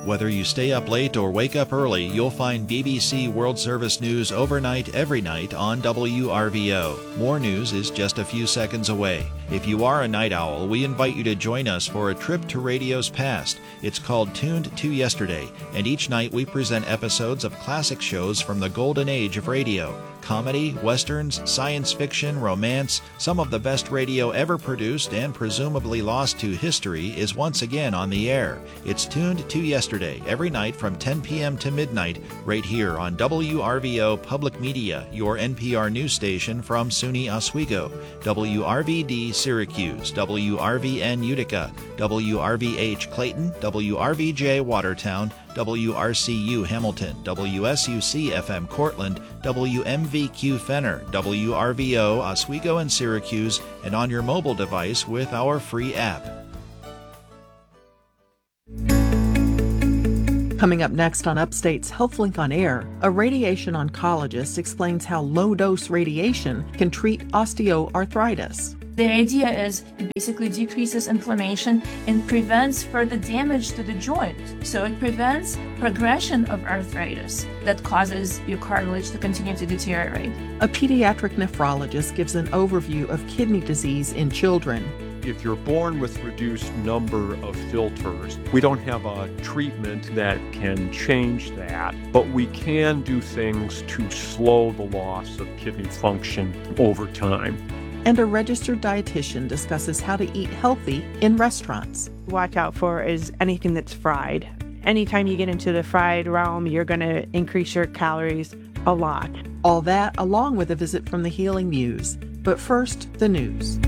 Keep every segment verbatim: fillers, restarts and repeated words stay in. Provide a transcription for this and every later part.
Whether you stay up late or wake up early, you'll find B B C World Service news overnight every night on W R V O. More news is just a few seconds away. If you are a night owl, we invite you to join us for a trip to radio's past. It's called Tuned to Yesterday, and each night we present episodes of classic shows from the golden age of radio. Comedy, westerns, science fiction, romance, some of the best radio ever produced and presumably lost to history is once again on the air. It's Tuned to Yesterday, every night from ten p.m. to midnight, right here on W R V O Public Media, your N P R news station from SUNY Oswego, W R V D Syracuse, W R V N Utica, W R V H Clayton, W R V J Watertown, W R C U Hamilton, W S U C F M Cortland, W M V Q Fenner, W R V O Oswego and Syracuse, and on your mobile device with our free app. Coming up next on Upstate's HealthLink on Air, a radiation oncologist explains how low-dose radiation can treat osteoarthritis. The idea is it basically decreases inflammation and prevents further damage to the joint. So it prevents progression of arthritis that causes your cartilage to continue to deteriorate. A pediatric nephrologist gives an overview of kidney disease in children. If you're born with reduced number of filters, we don't have a treatment that can change that, but we can do things to slow the loss of kidney function over time. And a registered dietitian discusses how to eat healthy in restaurants. Watch out for is anything that's fried. Anytime you get into the fried realm, you're going to increase your calories a lot. All that along with a visit from the Healing Muse. But first, the news.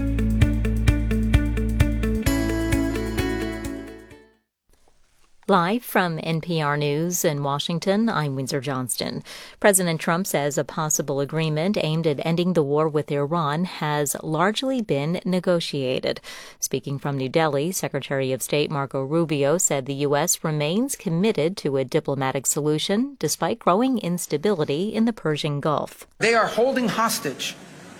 Live from N P R News in Washington, I'm Windsor Johnston. President Trump says a possible agreement aimed at ending the war with Iran has largely been negotiated. Speaking from New Delhi, Secretary of State Marco Rubio said the U S remains committed to a diplomatic solution despite growing instability in the Persian Gulf. They are holding hostage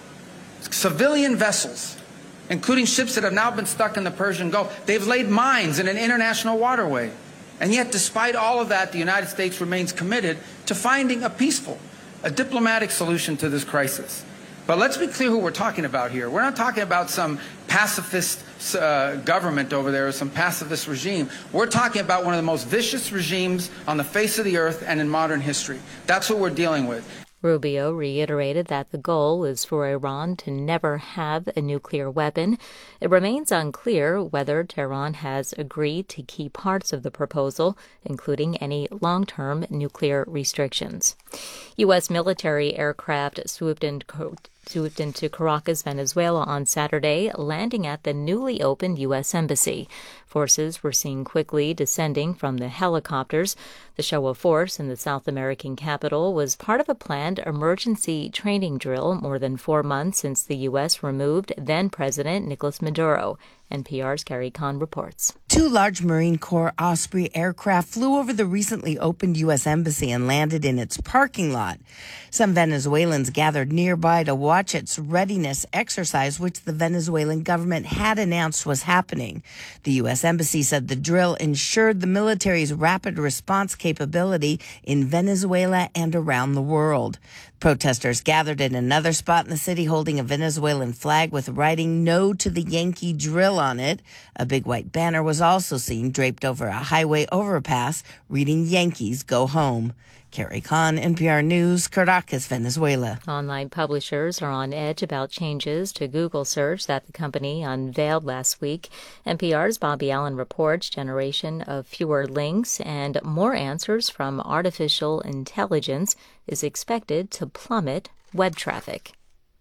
civilian vessels, including ships that have now been stuck in the Persian Gulf. They've laid mines in an international waterway. And yet, despite all of that, the United States remains committed to finding a peaceful, a diplomatic solution to this crisis. But let's be clear who we're talking about here. We're not talking about some pacifist uh, government over there or some pacifist regime. We're talking about one of the most vicious regimes on the face of the earth and in modern history. That's what we're dealing with. Rubio reiterated that the goal is for Iran to never have a nuclear weapon. It remains unclear whether Tehran has agreed to key parts of the proposal, including any long-term nuclear restrictions. U S military aircraft swooped into swooped into Caracas, Venezuela on Saturday, landing at the newly opened U S Embassy. Forces were seen quickly descending from the helicopters. The show of force in the South American capital was part of a planned emergency training drill more than four months since the U S removed then-President Nicolas Maduro. N P R's Carrie Kahn reports. Two large Marine Corps Osprey aircraft flew over the recently opened U S Embassy and landed in its parking lot. Some Venezuelans gathered nearby to watch its readiness exercise, which the Venezuelan government had announced was happening. The U S Embassy said the drill ensured the military's rapid response capability in Venezuela and around the world. Protesters gathered in another spot in the city holding a Venezuelan flag with writing "No to the Yankee Drill" on it. A big white banner was also seen draped over a highway overpass reading "Yankees Go Home." Carrie Kahn, N P R News, Caracas, Venezuela. Online publishers are on edge about changes to Google search that the company unveiled last week. N P R's Bobby Allen reports generation of fewer links and more answers from artificial intelligence is expected to plummet web traffic.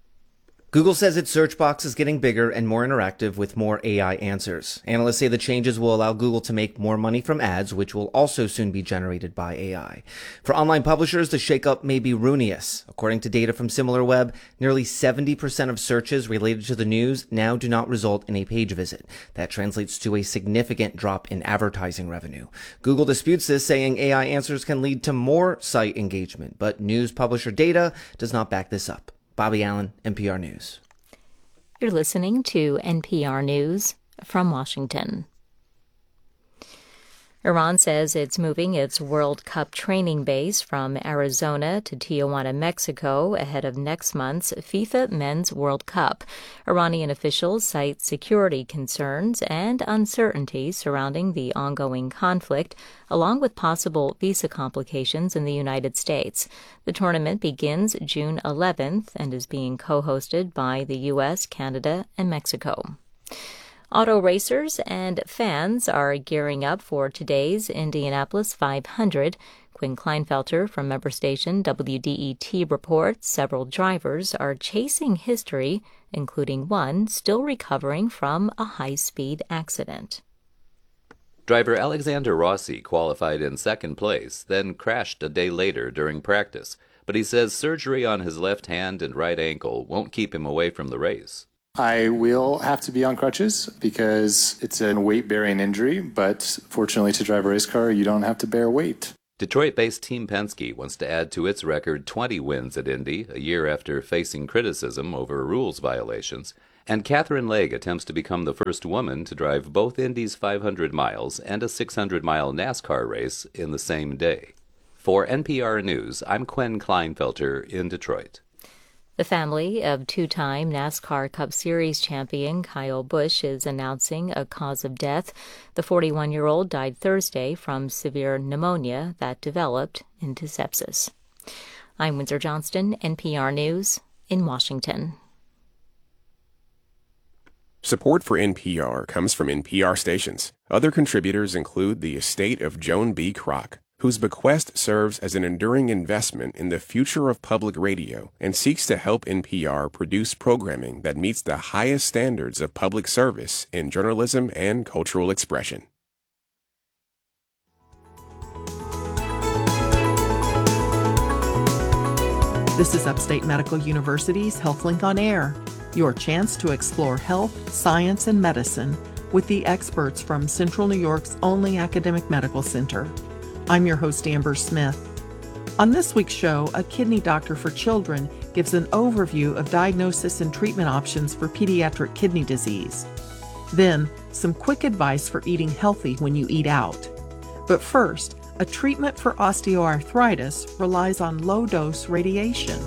Google says its search box is getting bigger and more interactive with more A I answers. Analysts say the changes will allow Google to make more money from ads, which will also soon be generated by A I. For online publishers, the shakeup may be ruinous. According to data from SimilarWeb, nearly seventy percent of searches related to the news now do not result in a page visit. That translates to a significant drop in advertising revenue. Google disputes this, saying A I answers can lead to more site engagement, but news publisher data does not back this up. Bobby Allen, N P R News. You're listening to N P R News from Washington. Iran says it's moving its World Cup training base from Arizona to Tijuana, Mexico, ahead of next month's FIFA Men's World Cup. Iranian officials cite security concerns and uncertainty surrounding the ongoing conflict, along with possible visa complications in the United States. The tournament begins June eleventh and is being co-hosted by the U S, Canada, and Mexico. Auto racers and fans are gearing up for today's Indianapolis five hundred. Quinn Kleinfelter from member station W D E T reports several drivers are chasing history, including one still recovering from a high-speed accident. Driver Alexander Rossi qualified in second place, then crashed a day later during practice, but he says surgery on his left hand and right ankle won't keep him away from the race. I will have to be on crutches because it's a weight-bearing injury, but fortunately to drive a race car, you don't have to bear weight. Detroit-based Team Penske wants to add to its record twenty wins at Indy, a year after facing criticism over rules violations. And Catherine Legge attempts to become the first woman to drive both Indy's five hundred miles and a six hundred mile NASCAR race in the same day. For N P R News, I'm Quinn Kleinfelter in Detroit. The family of two-time NASCAR Cup Series champion Kyle Busch is announcing a cause of death. The forty-one-year-old died Thursday from severe pneumonia that developed into sepsis. I'm Windsor Johnston, N P R News in Washington. Support for N P R comes from N P R stations. Other contributors include the estate of Joan B. Kroc, whose bequest serves as an enduring investment in the future of public radio and seeks to help N P R produce programming that meets the highest standards of public service in journalism and cultural expression. This is Upstate Medical University's HealthLink on Air, your chance to explore health, science, and medicine with the experts from Central New York's only academic medical center. I'm your host, Amber Smith. On this week's show, a kidney doctor for children gives an overview of diagnosis and treatment options for pediatric kidney disease. Then, some quick advice for eating healthy when you eat out. But first, a treatment for osteoarthritis relies on low-dose radiation.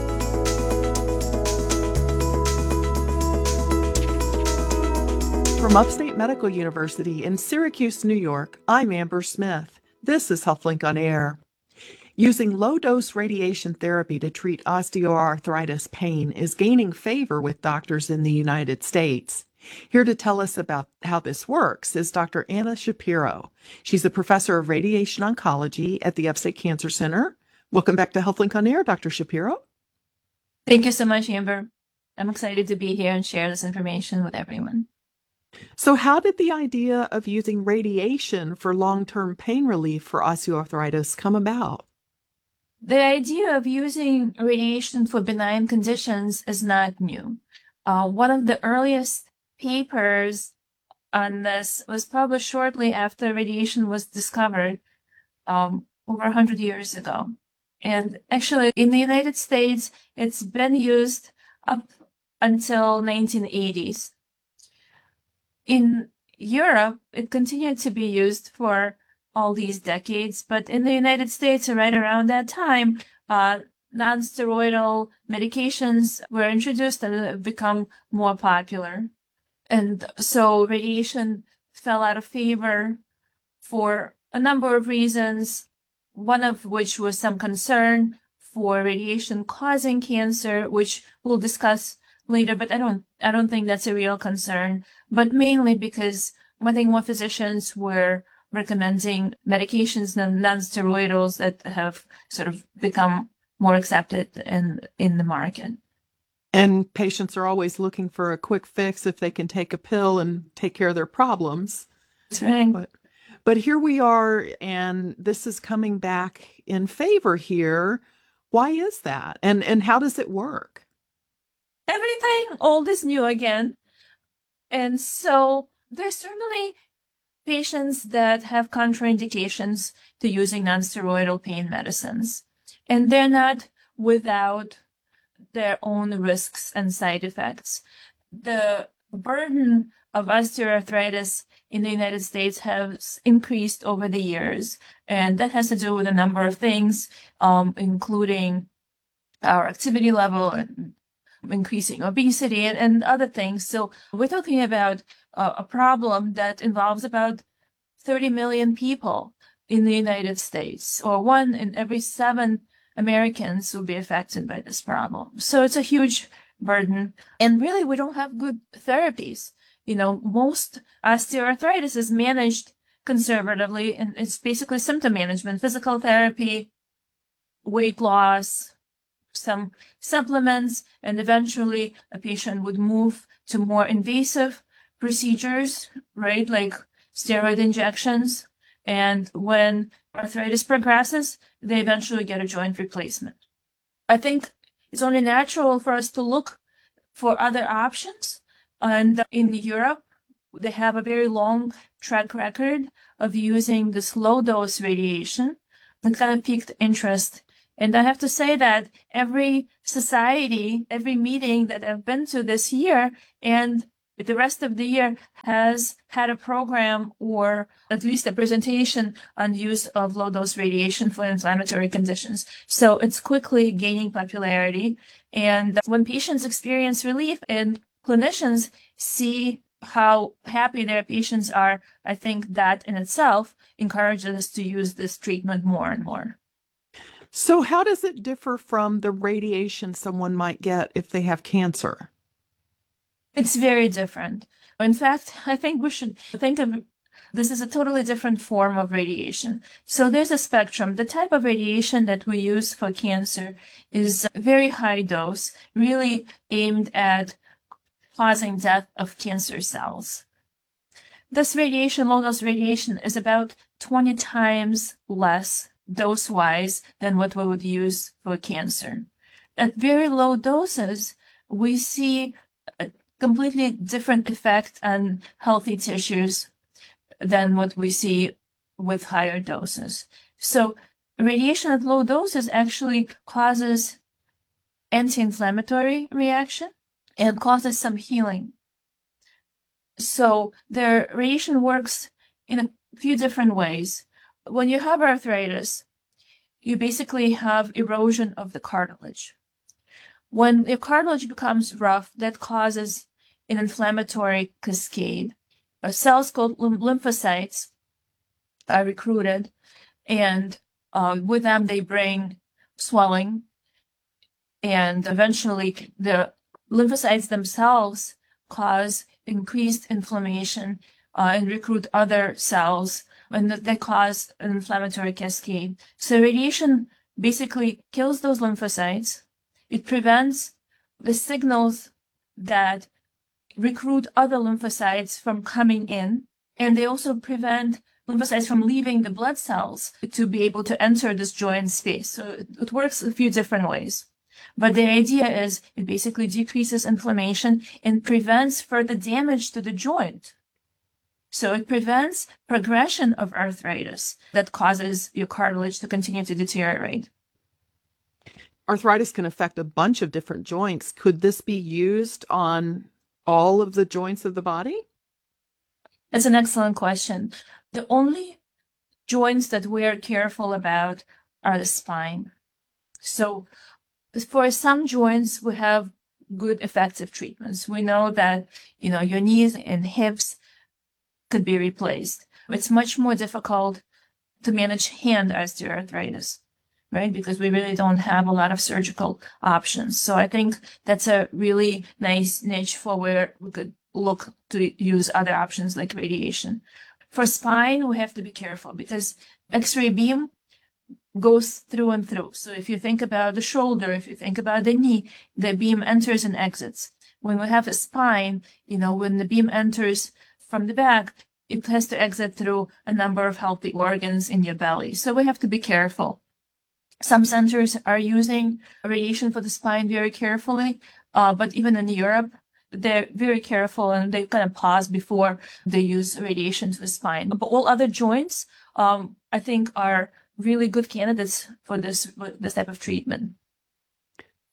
From Upstate Medical University in Syracuse, New York, I'm Amber Smith. This is HealthLink on Air. Using low-dose radiation therapy to treat osteoarthritis pain is gaining favor with doctors in the United States. Here to tell us about how this works is Doctor Anna Shapiro. She's a professor of radiation oncology at the Upstate Cancer Center. Welcome back to HealthLink on Air, Doctor Shapiro. Thank you so much, Amber. I'm excited to be here and share this information with everyone. So how did the idea of using radiation for long-term pain relief for osteoarthritis come about? The idea of using radiation for benign conditions is not new. Uh, one of the earliest papers on this was published shortly after radiation was discovered um, over one hundred years ago. And actually, in the United States, it's been used up until nineteen eighties. In Europe, it continued to be used for all these decades, but in the United States, right around that time, uh, non-steroidal medications were introduced and have become more popular. And so radiation fell out of favor for a number of reasons, one of which was some concern for radiation causing cancer, which we'll discuss later, but I don't, I don't think that's a real concern, but mainly because I think more physicians were recommending medications than non-steroidals that have sort of become more accepted in, in the market. And patients are always looking for a quick fix if they can take a pill and take care of their problems. That's right. But, but here we are, and this is coming back in favor here. Why is that? And, and how does it work? Everything old is new again. And so there's certainly patients that have contraindications to using non-steroidal pain medicines. And they're not without their own risks and side effects. The burden of osteoarthritis in the United States has increased over the years. And that has to do with a number of things, um, including our activity level and increasing obesity and, and other things. So we're talking about uh, a problem that involves about thirty million people in the United States, or one in every seven Americans will be affected by this problem. So it's a huge burden. And really, we don't have good therapies. You know, most osteoarthritis is managed conservatively, and it's basically symptom management, physical therapy, weight loss, some supplements, and eventually a patient would move to more invasive procedures, right, like steroid injections. And when arthritis progresses, they eventually get a joint replacement. I think it's only natural for us to look for other options. And in Europe, they have a very long track record of using this low-dose radiation that kind of piqued interest. And I have to say that every society, every meeting that I've been to this year and the rest of the year has had a program or at least a presentation on use of low-dose radiation for inflammatory conditions. So it's quickly gaining popularity. And when patients experience relief and clinicians see how happy their patients are, I think that in itself encourages us to use this treatment more and more. So how does it differ from the radiation someone might get if they have cancer? It's very different. In fact, I think we should think of this as a totally different form of radiation. So there's a spectrum. The type of radiation that we use for cancer is very high dose, really aimed at causing death of cancer cells. This radiation, low-dose radiation, is about twenty times less dose-wise than what we would use for cancer. At very low doses, we see a completely different effect on healthy tissues than what we see with higher doses. So radiation at low doses actually causes anti-inflammatory reaction and causes some healing. So the radiation works in a few different ways. When you have arthritis, you basically have erosion of the cartilage. When the cartilage becomes rough, that causes an inflammatory cascade. Uh, cells called lymphocytes are recruited, and uh, with them they bring swelling, and eventually the lymphocytes themselves cause increased inflammation uh, and recruit other cells, and they cause an inflammatory cascade. So radiation basically kills those lymphocytes. It prevents the signals that recruit other lymphocytes from coming in, and they also prevent lymphocytes from leaving the blood cells to be able to enter this joint space. So it, it works a few different ways. But the idea is it basically decreases inflammation and prevents further damage to the joint. So it prevents progression of arthritis that causes your cartilage to continue to deteriorate. Arthritis can affect a bunch of different joints. Could this be used on all of the joints of the body? That's an excellent question. The only joints that we are careful about are the spine. So for some joints, we have good effective treatments. We know that, you know, your knees and hips could be replaced. It's much more difficult to manage hand osteoarthritis, right? Because we really don't have a lot of surgical options. So I think that's a really nice niche for where we could look to use other options like radiation. For spine, we have to be careful because X-ray beam goes through and through. So if you think about the shoulder, if you think about the knee, the beam enters and exits. When we have a spine, you know, when the beam enters from the back, it has to exit through a number of healthy organs in your belly. So we have to be careful. Some centers are using radiation for the spine very carefully, uh, but even in Europe, they're very careful and they kind of pause before they use radiation to the spine. But all other joints, um, I think, are really good candidates for this this type of treatment.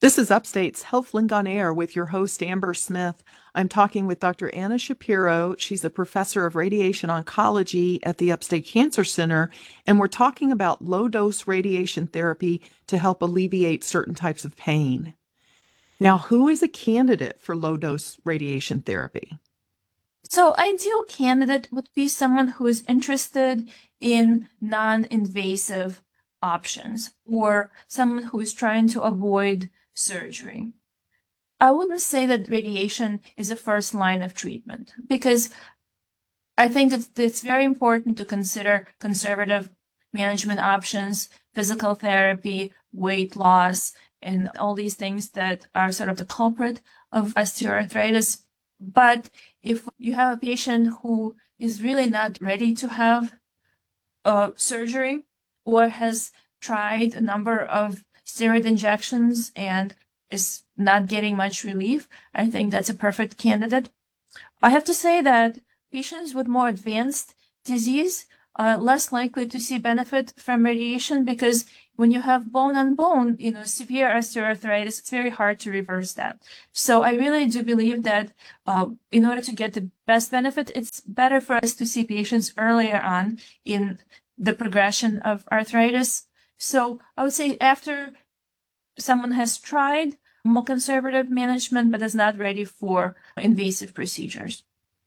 This is Upstate's HealthLink on Air with your host, Amber Smith. I'm talking with Doctor Anna Shapiro. She's a professor of radiation oncology at the Upstate Cancer Center, and we're talking about low-dose radiation therapy to help alleviate certain types of pain. Now, who is a candidate for low-dose radiation therapy? So, ideal candidate would be someone who is interested in non-invasive options or someone who is trying to avoid surgery. I wouldn't say that radiation is a first line of treatment because I think it's, it's very important to consider conservative management options, physical therapy, weight loss, and all these things that are sort of the culprit of osteoarthritis. But if you have a patient who is really not ready to have uh, surgery or has tried a number of steroid injections and is not getting much relief, I think that's a perfect candidate. I have to say that patients with more advanced disease are less likely to see benefit from radiation because when you have bone on bone, you know, severe osteoarthritis, it's very hard to reverse that. So I really do believe that uh, in order to get the best benefit, it's better for us to see patients earlier on in the progression of arthritis. So I would say after someone has tried more conservative management but is not ready for invasive procedures.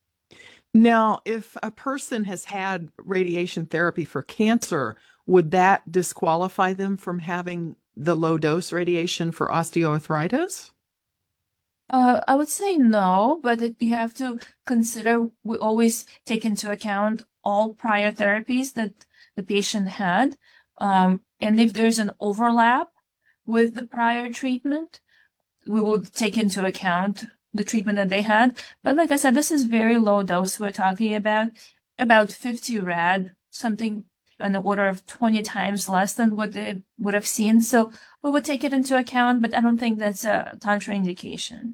Now, if a person has had radiation therapy for cancer, would that disqualify them from having the low-dose radiation for osteoarthritis? Uh, I would say no, but it, you have to consider, we always take into account all prior therapies that the patient had. Um, and if there's an overlap with the prior treatment, we will take into account the treatment that they had. But like I said, this is very low dose. We're talking about about fifty rad, something on the order of twenty times less than what they would have seen. So we would take it into account, but I don't think that's a contraindication.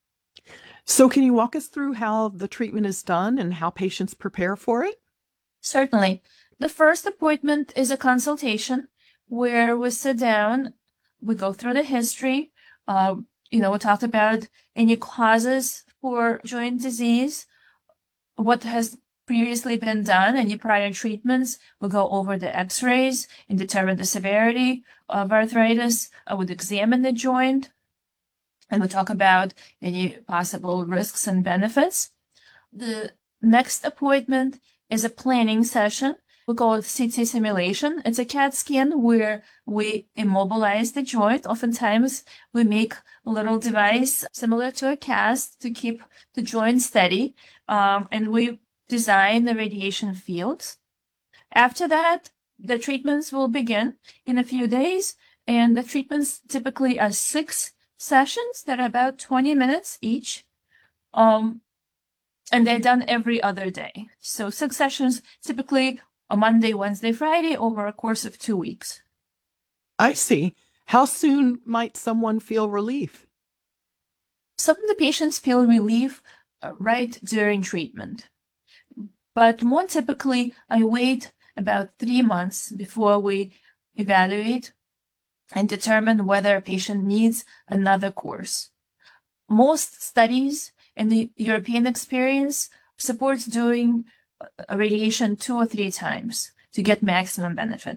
So can you walk us through how the treatment is done and how patients prepare for it? Certainly. The first appointment is a consultation where we sit down, we go through the history, uh, you know, we talk about any causes for joint disease, what has previously been done, any prior treatments. We'll go over the x-rays and determine the severity of arthritis. I would examine the joint and we'll talk about any possible risks and benefits. The next appointment is a planning session. We call it C T simulation. It's a CAT scan where we immobilize the joint. Oftentimes, we make a little device similar to a cast to keep the joint steady, um, and we design the radiation fields. After that, the treatments will begin in a few days, and the treatments typically are six sessions that are about twenty minutes each. Um, and they're done every other day. So six sessions, typically a Monday, Wednesday, Friday, over a course of two weeks. I see. How soon might someone feel relief? Some of the patients feel relief uh, right during treatment. But more typically, I wait about three months before we evaluate and determine whether a patient needs another course. Most studies in the European experience supports doing a radiation two or three times to get maximum benefit.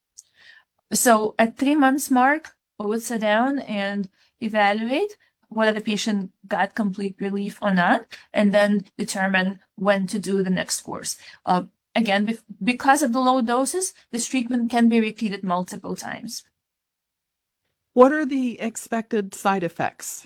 So at three months mark, we would sit down and evaluate whether the patient got complete relief or not, and then determine when to do the next course. Uh, again, be- because of the low doses, this treatment can be repeated multiple times. What are the expected side effects?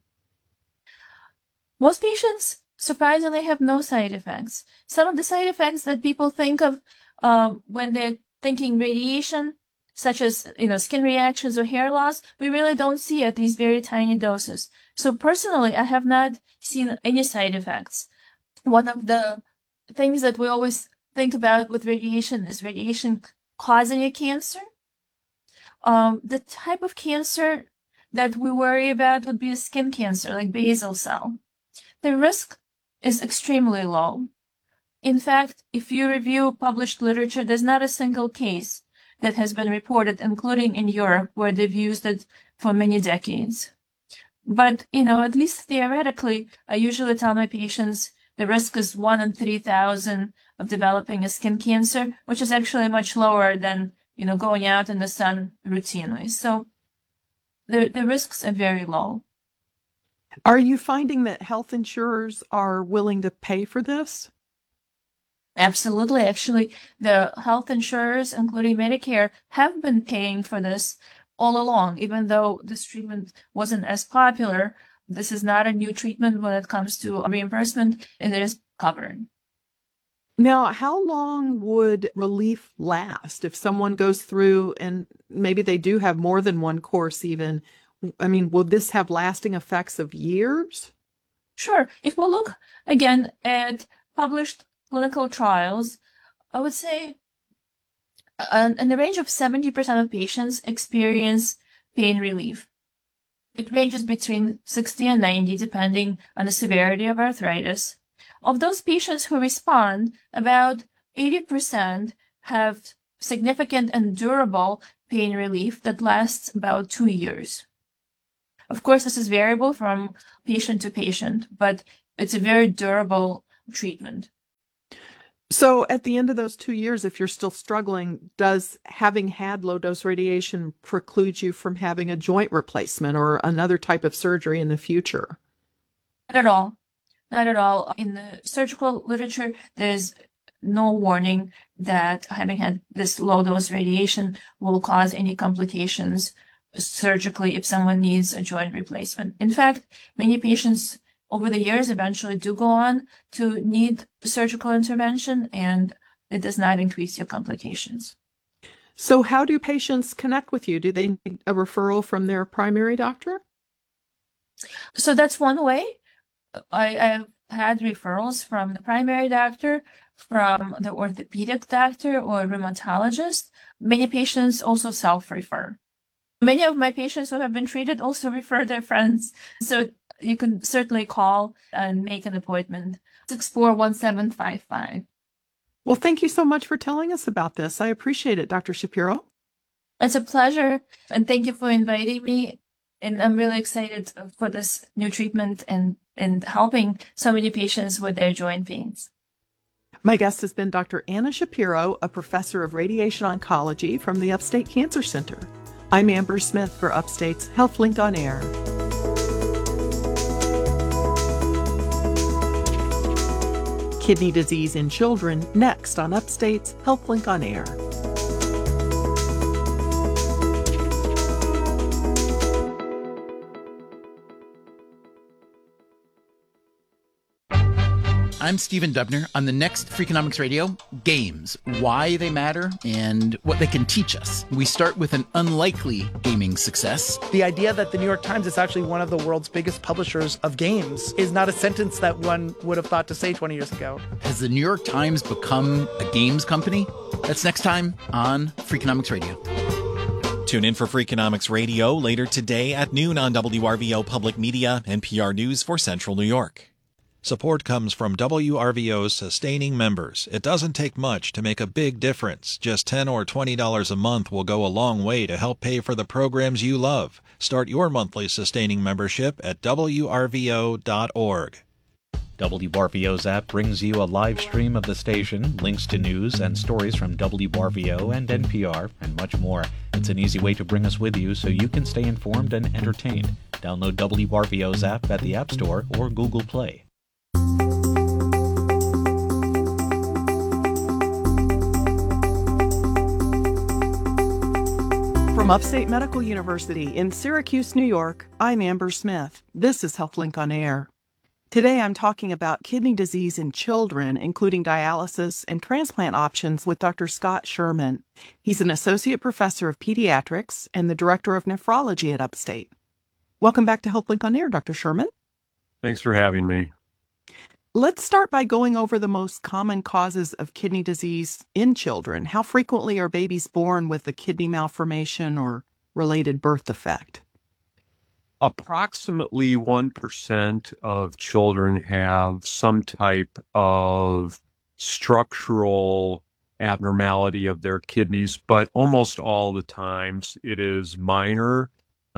Most patients surprisingly have no side effects. Some of the side effects that people think of uh, when they're thinking radiation, such as, you know, skin reactions or hair loss, we really don't see at these very tiny doses. So personally, I have not seen any side effects. One of the things that we always think about with radiation is radiation causing a cancer. Um, the type of cancer that we worry about would be a skin cancer, like basal cell. The risk is extremely low. In fact, if you review published literature, there's not a single case that has been reported, including in Europe, where they've used it for many decades. But, you know, at least theoretically, I usually tell my patients the risk is one in three thousand of developing a skin cancer, which is actually much lower than, you know, going out in the sun routinely. So the, the risks are very low. Are you finding that health insurers are willing to pay for this? Absolutely. Actually, the health insurers, including Medicare, have been paying for this all along, even though this treatment wasn't as popular. This is not a new treatment when it comes to reimbursement, and it is covered. Now, how long would relief last if someone goes through and maybe they do have more than one course even? I mean, will this have lasting effects of years? Sure. If we look again at published clinical trials, I would say uh, in the range of seventy percent of patients experience pain relief. It ranges between sixty and ninety, depending on the severity of arthritis. Of those patients who respond, about eighty percent have significant and durable pain relief that lasts about two years. Of course, this is variable from patient to patient, but it's a very durable treatment. So at the end of those two years, if you're still struggling, does having had low-dose radiation preclude you from having a joint replacement or another type of surgery in the future? Not at all. Not at all. In the surgical literature, there's no warning that having had this low-dose radiation will cause any complications surgically if someone needs a joint replacement. In fact, many patients over the years eventually do go on to need surgical intervention, and it does not increase your complications. So how do patients connect with you? Do they need a referral from their primary doctor? So that's one way. I, I've had referrals from the primary doctor, from the orthopedic doctor or rheumatologist. Many patients also self-refer. Many of my patients who have been treated also refer their friends. So you can certainly call and make an appointment. six four one seven five five. Well, thank you so much for telling us about this. I appreciate it, Doctor Shapiro. It's a pleasure. And thank you for inviting me. And I'm really excited for this new treatment and, and helping so many patients with their joint pains. My guest has been Doctor Anna Shapiro, a professor of radiation oncology from the Upstate Cancer Center. I'm Amber Smith for Upstate's HealthLink on Air. Kidney disease in children, next on Upstate's HealthLink on Air. I'm Stephen Dubner. On the next Freakonomics Radio, games, why they matter, and what they can teach us. We start with an unlikely gaming success. The idea that the New York Times is actually one of the world's biggest publishers of games is not a sentence that one would have thought to say twenty years ago. Has the New York Times become a games company? That's next time on Freakonomics Radio. Tune in for Freakonomics Radio later today at noon on W R V O Public Media, N P R News for Central New York. Support comes from W R V O's sustaining members. It doesn't take much to make a big difference. Just ten dollars or twenty dollars a month will go a long way to help pay for the programs you love. Start your monthly sustaining membership at W R V O dot org. W R V O's app brings you a live stream of the station, links to news and stories from W R V O and N P R, and much more. It's an easy way to bring us with you so you can stay informed and entertained. Download W R V O's app at the App Store or Google Play. From Upstate Medical University in Syracuse, New York, I'm Amber Smith. This is HealthLink on Air. Today I'm talking about kidney disease in children, including dialysis and transplant options with Doctor Scott Sherman. He's an associate professor of pediatrics and the director of nephrology at Upstate. Welcome back to HealthLink on Air, Doctor Sherman. Thanks for having me. Let's start by going over the most common causes of kidney disease in children. How frequently are babies born with a kidney malformation or related birth defect? Approximately one percent of children have some type of structural abnormality of their kidneys, but almost all the times it is minor.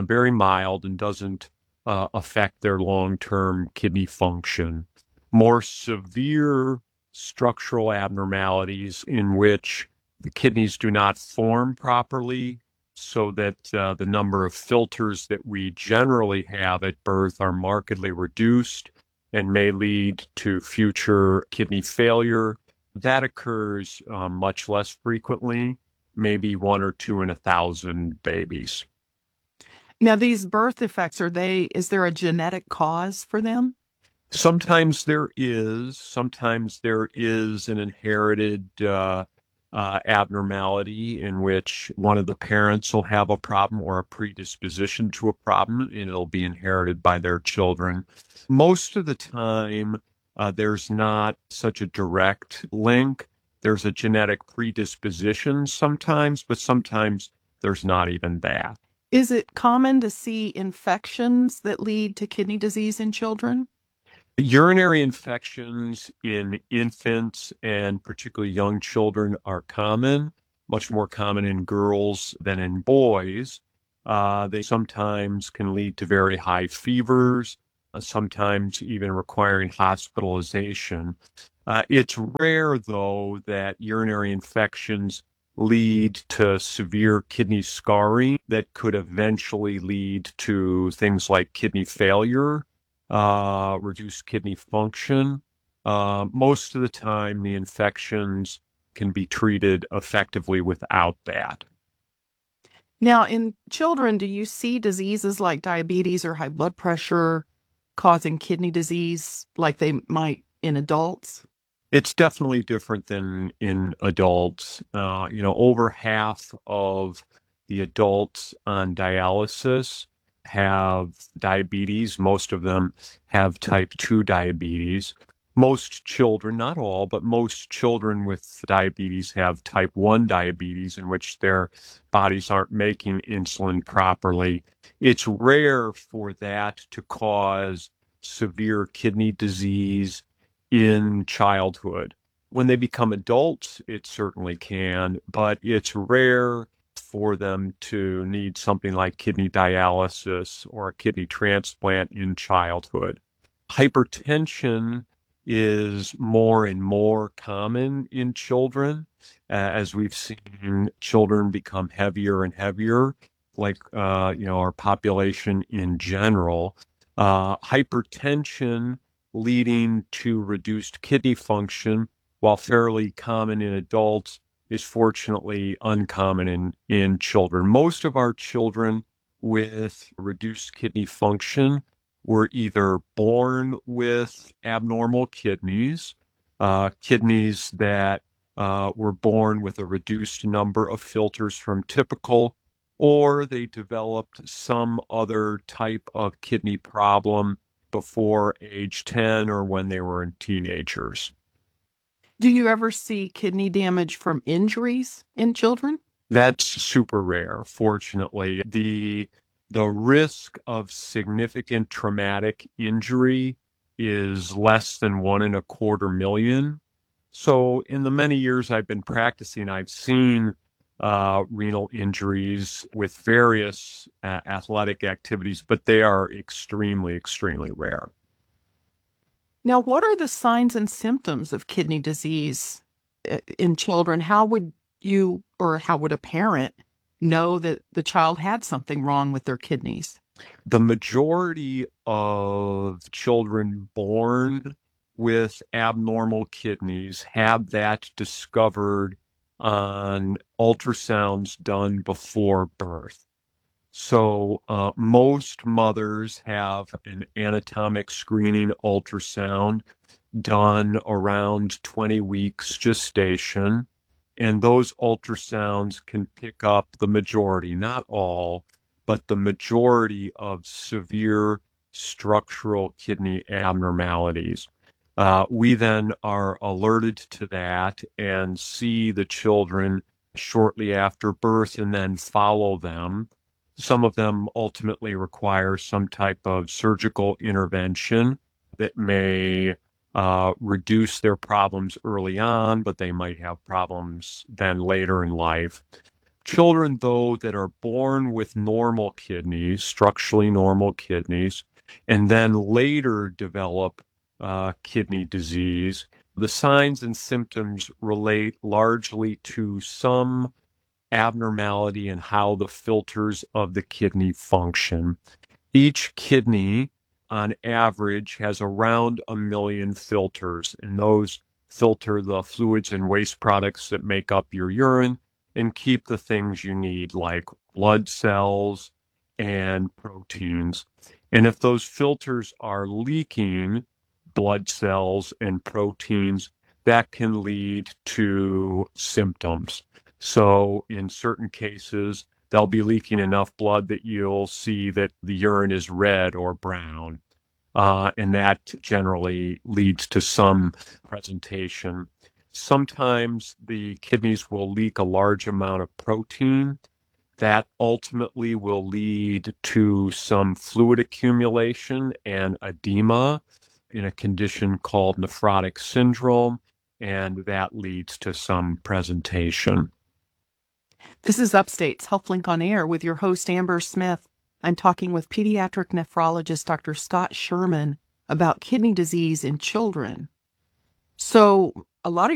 very mild and doesn't uh, affect their long-term kidney function. More severe structural abnormalities in which the kidneys do not form properly, so that uh, the number of filters that we generally have at birth are markedly reduced and may lead to future kidney failure. That occurs uh, much less frequently, maybe one or two in a thousand babies. Now, these birth defects, are they, is there a genetic cause for them? Sometimes there is. Sometimes there is an inherited uh, uh, abnormality in which one of the parents will have a problem or a predisposition to a problem, and it'll be inherited by their children. Most of the time, uh, there's not such a direct link. There's a genetic predisposition sometimes, but sometimes there's not even that. Is it common to see infections that lead to kidney disease in children? Urinary infections in infants and particularly young children are common, much more common in girls than in boys. Uh, they sometimes can lead to very high fevers, uh, sometimes even requiring hospitalization. Uh, it's rare, though, that urinary infections lead to severe kidney scarring that could eventually lead to things like kidney failure, uh, reduced kidney function. Uh, most of the time, the infections can be treated effectively without that. Now, in children, do you see diseases like diabetes or high blood pressure causing kidney disease like they might in adults? It's definitely different than in adults. Uh, you know, over half of the adults on dialysis have diabetes. Most of them have type two diabetes. Most children, not all, but most children with diabetes have type one diabetes, in which their bodies aren't making insulin properly. It's rare for that to cause severe kidney disease in childhood. When they become adults, it certainly can, but it's rare for them to need something like kidney dialysis or a kidney transplant in childhood. Hypertension is more and more common in children, uh, as we've seen children become heavier and heavier, like uh, you know our population in general. Uh, hypertension leading to reduced kidney function, while fairly common in adults, is fortunately uncommon in, in children. Most of our children with reduced kidney function were either born with abnormal kidneys, uh, kidneys that uh, were born with a reduced number of filters from typical, or they developed some other type of kidney problem before age ten or when they were in teenagers. Do you ever see kidney damage from injuries in children? That's super rare, fortunately. The the risk of significant traumatic injury is less than one in a quarter million. So in the many years I've been practicing, I've seen uh, renal injuries with various uh, athletic activities, but they are extremely, extremely rare. Now, what are the signs and symptoms of kidney disease in children? How would you or how would a parent know that the child had something wrong with their kidneys? The majority of children born with abnormal kidneys have that discovered on ultrasounds done before birth. So uh, most mothers have an anatomic screening ultrasound done around twenty weeks gestation, and those ultrasounds can pick up the majority, not all, but the majority of severe structural kidney abnormalities. Uh, we then are alerted to that and see the children shortly after birth and then follow them. Some of them ultimately require some type of surgical intervention that may uh, reduce their problems early on, but they might have problems then later in life. Children, though, that are born with normal kidneys, structurally normal kidneys, and then later develop uh, kidney disease, the signs and symptoms relate largely to some abnormality in how the filters of the kidney function. Each kidney, on average, has around a million filters, and those filter the fluids and waste products that make up your urine and keep the things you need, like blood cells and proteins. And if those filters are leaking blood cells and proteins, that can lead to symptoms. So in certain cases, they'll be leaking enough blood that you'll see that the urine is red or brown. Uh, and that generally leads to some presentation. Sometimes the kidneys will leak a large amount of protein. That ultimately will lead to some fluid accumulation and edema in a condition called nephrotic syndrome, and that leads to some presentation. This is Upstate's HealthLink on Air with your host, Amber Smith. I'm talking with pediatric nephrologist Doctor Scott Sherman about kidney disease in children. So, a lot of